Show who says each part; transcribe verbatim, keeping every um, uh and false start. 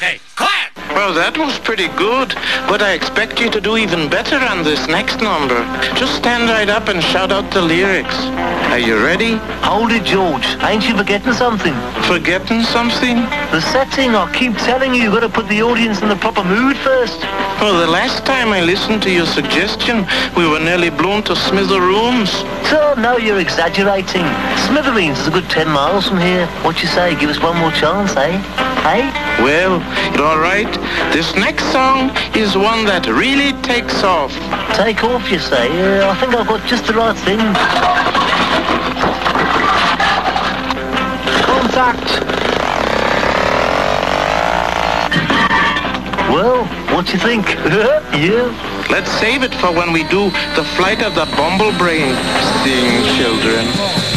Speaker 1: Okay, quiet!
Speaker 2: Well, that was pretty good, but I expect you to do even better on this next number. Just stand right up and shout out the lyrics. Are you ready?
Speaker 3: Hold it, George. Ain't you forgetting something?
Speaker 2: Forgetting something?
Speaker 3: The setting. I keep telling you, you got to put the audience in the proper mood first.
Speaker 2: Well, the last time I listened to your suggestion, we were nearly blown to smithereens.
Speaker 3: So, now you're exaggerating. Smithereens is a good ten miles from here. What you say? Give us one more chance, eh? Hey?
Speaker 2: Well, all right. This next song is one that really takes off.
Speaker 3: Take off, you say? Uh, I think I've got just the right thing. Contact! Well, what do you think? Yeah?
Speaker 2: Let's save it for when we do The Flight of the Bumblebrain. Sing, children.